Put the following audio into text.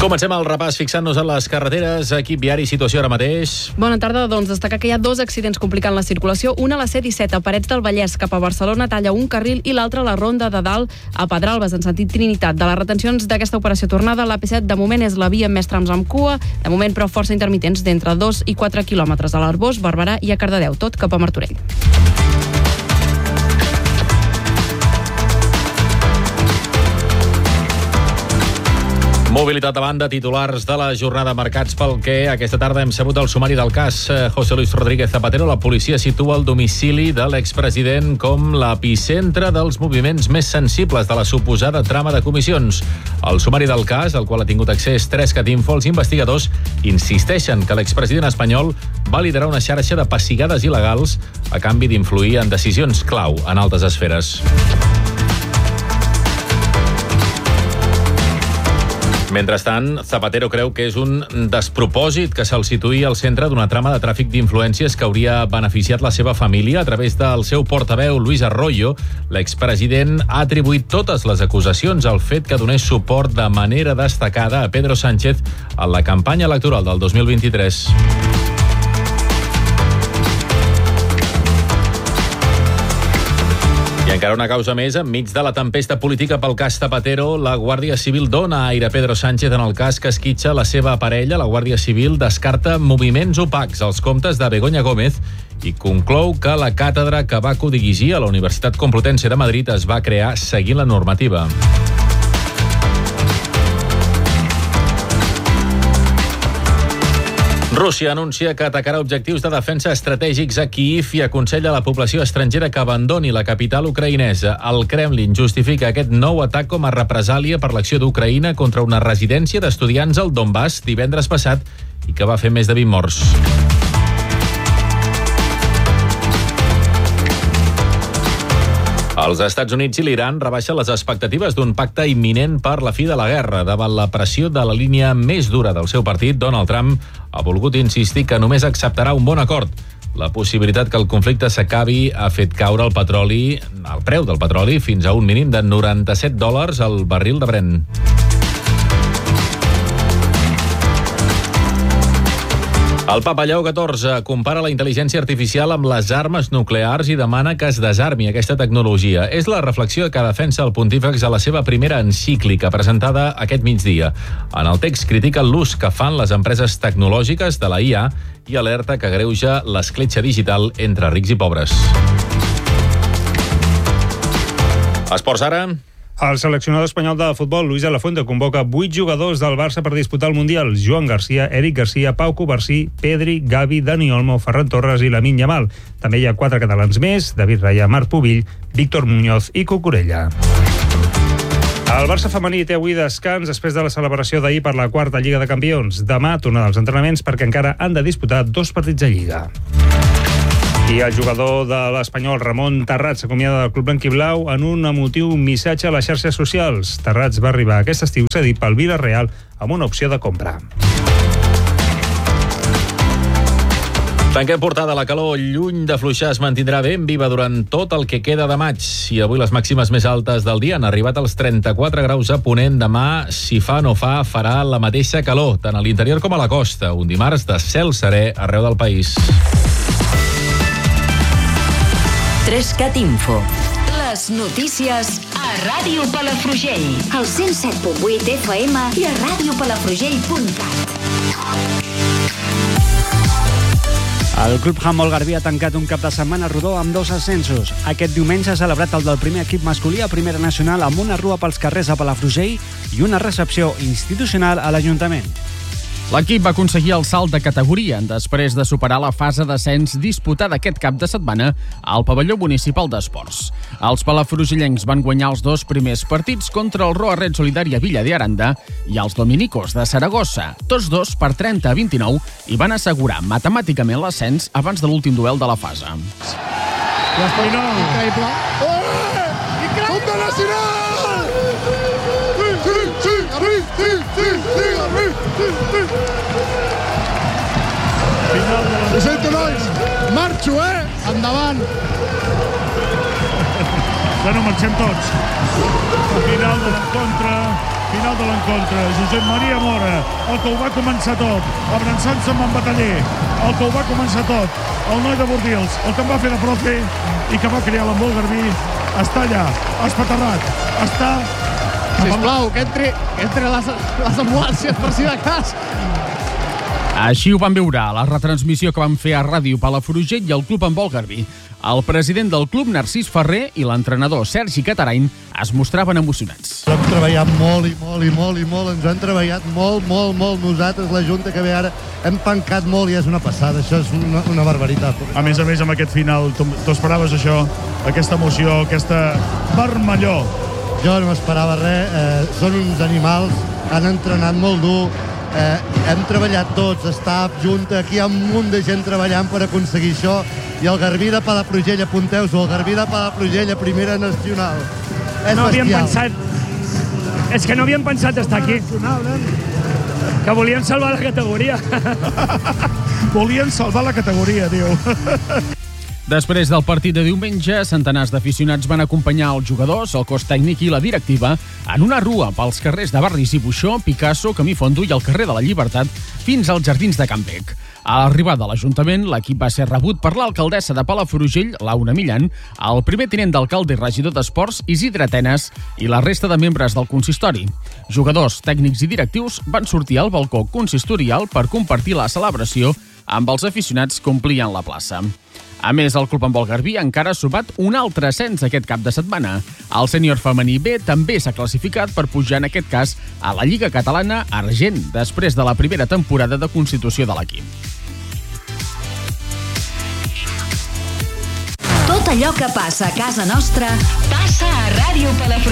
Comencem el repàs fixant-nos en les carreteres. Equip viari, situació ara mateix. Bona tarda, doncs destacar que hi ha dos accidents complicant la circulació. Una a la C-17 a Parets del Vallès cap a Barcelona talla un carril i l'altra a la Ronda de Dalt a Pedralbes en sentit Trinitat. De les retencions d'aquesta operació tornada, l'AP7 de moment és la via amb més trams amb cua, de moment però força intermitents d'entre 2 i 4 quilòmetres a l'Arbós, Barberà i a Cardedeu, tot cap a Martorell. Mobilitat a banda, titulars de la jornada marcats pel que aquesta tarda hem sabut el sumari del cas José Luis Rodríguez Zapatero. La policia situa el domicili de l'expresident com l'epicentre dels moviments més sensibles de la suposada trama de comissions. El sumari del cas, al qual ha tingut accés 3Catinfo, els investigadors insisteixen que l'expresident espanyol va liderar una xarxa de pessigades il·legals a canvi d'influir en decisions clau en altes esferes. Mentrestant, Zapatero creu que és un despropòsit que se'l situï al centre d'una trama de tràfic d'influències que hauria beneficiat la seva família. A través del seu portaveu, Luis Arroyo, l'expresident ha atribuït totes les acusacions al fet que donés suport de manera destacada a Pedro Sánchez en la campanya electoral del 2023. I encara una causa més, enmig de la tempesta política pel cas Zapatero, la Guàrdia Civil dona aire a Pedro Sánchez en el cas que esquitxa la seva parella. La Guàrdia Civil descarta moviments opacs als comptes de Begoña Gómez i conclou que la càtedra que va codirigir a la Universitat Complutense de Madrid es va crear seguint la normativa. Rússia anuncia que atacarà objectius de defensa estratègics a Kíiv i aconsella a la població estrangera que abandoni la capital ucraïnesa. El Kremlin justifica aquest nou atac com a represàlia per l'acció d'Ucraïna contra una residència d'estudiants al Donbass divendres passat i que va fer més de 20 morts. Els Estats Units i l'Iran rebaixen les expectatives d'un pacte imminent per la fi de la guerra. Davant la pressió de la línia més dura del seu partit, Donald Trump ha volgut insistir que només acceptarà un bon acord. La possibilitat que el conflicte s'acabi ha fet caure el preu del petroli fins a un mínim de $97 al barril de Brent. El papa Lleó XIV compara la intel·ligència artificial amb les armes nuclears i demana que es desarmi aquesta tecnologia. És la reflexió que defensa el pontífex a la seva primera encíclica presentada aquest migdia. En el text critica l'ús que fan les empreses tecnològiques de la IA i alerta que agreuja l'escletxa digital entre rics i pobres. Esports ara. El seleccionador espanyol de futbol, Luis de la Fuente, convoca 8 jugadors del Barça per disputar el Mundial. Joan Garcia, Eric Garcia, Pau Covarsí, Pedri, Gavi, Dani Olmo, Ferran Torres i Lamine Yamal. També hi ha 4 catalans més, David Raya, Marc Pubill, Víctor Muñoz i Cucurella. El Barça femení té avui descans després de la celebració d'ahir per la 4a Lliga de Campions. Demà tornen als entrenaments perquè encara han de disputar 2 partits de Lliga. I el jugador de l'Espanyol, Ramon Tarrats, s'acomiada del club blanquiblau en un emotiu missatge a les xarxes socials. Tarrats va arribar aquest estiu cedit pel Villarreal amb una opció de compra. Tanquem portada. La calor, lluny d'afluixar, es mantindrà ben viva durant tot el que queda de maig. I avui les màximes més altes del dia han arribat als 34 graus a Ponent. Demà, si fa no fa, farà la mateixa calor, tant a l'interior com a la costa. Un dimarts de cel serè arreu del país. 3Catinfo. Les notícies a Ràdio Palafrugell. Al 107.8 FM i a radiopalafrugell.cat. El Club Handbol Garbí ha tancat un cap de setmana rodó amb 2 ascensos. Aquest diumenge s'ha celebrat el del primer equip masculí a Primera Nacional amb una rua pels carrers a Palafrugell i una recepció institucional a l'Ajuntament. L'equip va aconseguir el salt de categoria després de superar la fase d'ascens disputada aquest cap de setmana al pavelló municipal d'esports. Els palafrugellencs van guanyar els 2 primers partits contra el Roa Red Solidària Villa de Aranda i els dominicos de Saragossa, tots 2 per 30-29, i van assegurar matemàticament l'ascens abans de l'últim duel de la fase. L'Espanyol, increïble. Compte nacional! Ho sento, nois. Marxo, endavant. Bueno, marxem tots. Final de l'encontre final de l'encontre. Josep Maria Mora, el que ho va començar tot, abrançant-se amb en Bataller, el que ho va començar tot, el noi de Bordils, el que em va fer de profe i que va crear l'embol Garbí, està allà, espaterrat, està... Sisplau, que entri les ambulàncies per si de cas. Així ho van veure a la retransmissió que van fer a Ràdio Palafrugell i el Club Handbol Garbí. El president del club, Narcís Ferrer, i l'entrenador Sergi Catarain es mostraven emocionats. Hem treballat molt, ens han treballat molt. Nosaltres, la Junta que ve ara, hem pencat molt i és una passada, això és una barbaritat. A més, amb aquest final, tu esperaves això, aquesta emoció, aquesta vermellor? Jo no m'esperava res, són uns animals, han entrenat molt dur, hem treballat tots, staff, Junta, aquí hi ha un munt de gent treballant per aconseguir això, i el Garbí de Palafrugell, apunteu-s'ho, el Garbí de Palafrugell a primera nacional. És bestial. És que no havíem pensat estar aquí. Que volíem salvar la categoria. Volien salvar la categoria, diu. Després del partit de diumenge, centenars d'aficionats van acompanyar els jugadors, el cos tècnic i la directiva en una rua pels carrers de Barris i Buixó, Picasso, Camí Fondo i el carrer de la Llibertat fins als jardins de Can Bec. A l'arribada de l'Ajuntament, l'equip va ser rebut per l'alcaldessa de Palafrugell, Laura Millan, el primer tinent d'alcalde i regidor d'Esports, Isidre Atenes, i la resta de membres del consistori. Jugadors, tècnics i directius van sortir al balcó consistorial per compartir la celebració amb els aficionats que omplien la plaça. A més, el Club Handbol Garbí encara ha sumat un altre ascens aquest cap de setmana. El sènior femení B també s'ha classificat per pujar, en aquest cas, a la Lliga Catalana Argent, després de la primera temporada de constitució de l'equip. Tot allò que passa a casa nostra passa a Ràdio Palafrugell.